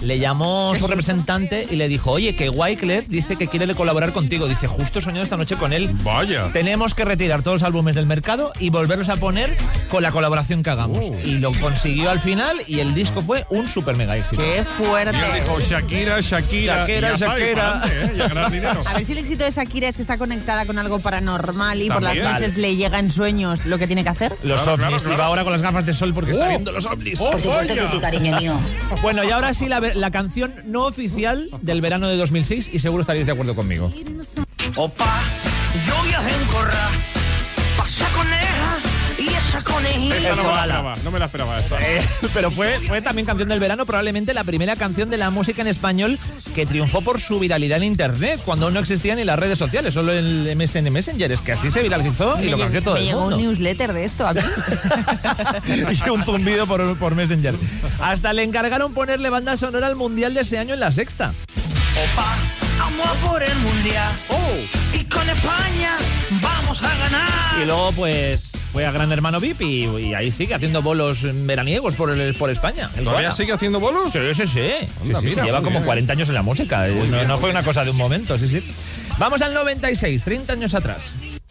le llamó su representante y le dijo, oye, que Wyclef dice que quiere colaborar contigo. Dice, justo he soñado esta noche con él. Vaya. Tenemos que retirar todos los álbumes del mercado y volverlos a poner con la colaboración que hagamos. Y lo consiguió al final y el disco fue un super mega éxito. ¡Qué fuerte! Y dijo Shakira. Y a ganar dinero. A ver si el éxito de Shakira es que está conectada con algo paranormal y También. por las noches le llega en sueños lo que tiene que hacer. Los Claro, ovnis. claro. Y va ahora con las gafas de sol porque está viendo los ovnis. Por supuesto que sí, cariño mío. Bueno, y ahora sí la canción no oficial del verano de 2006 y seguro estaréis de acuerdo conmigo. Opa, yo viajé en corra, pasa coneja y esa conejita. Esta no me la esperaba esta. Pero fue también canción del verano, probablemente la primera canción de la música en español que triunfó por su viralidad en internet, cuando aún no existían ni las redes sociales, solo el MSN Messenger. Es que así se viralizó y lo conoció todo el Me llegó mundo. un newsletter de esto a mí. Y un zumbido por Messenger. Hasta le encargaron ponerle banda sonora al Mundial de ese año en La Sexta. Opa, vamos a por el mundial. Y con España vamos a ganar. Y luego pues fue a Gran Hermano VIP y ahí sigue haendo bolos veraniegos por España. ¿Todavía sigue haciendo bolos? Sí. Anda, mira, Lleva muy como bien. 40 años en la música. No fue una cosa de un momento, sí. Vamos al 96, 30 años atrás.